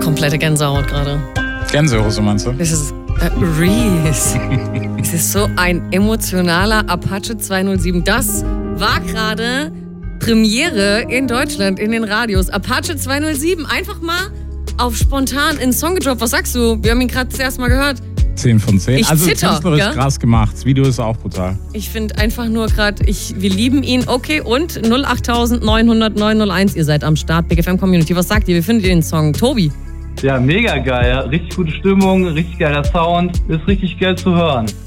komplette Gänsehaut gerade. Gänsehose meinst du? Das ist Reese. Es ist so ein emotionaler Apache 207. Das war gerade Premiere in Deutschland in den Radios. Apache 207. Einfach mal auf spontan in den Song gedroppt. Was sagst du? Wir haben ihn gerade das erste Mal gehört. 10 von 10. Ich also zitter, künstlerisch ja? krass gemacht. Das Video ist auch brutal. Ich finde einfach nur gerade, wir lieben ihn. Okay, und 08900 901. Ihr seid am Start, Big FM Community. Was sagt ihr? Wie findet ihr den Song? Tobi? Ja, mega geil. Richtig gute Stimmung, richtig geiler Sound. Ist richtig geil zu hören.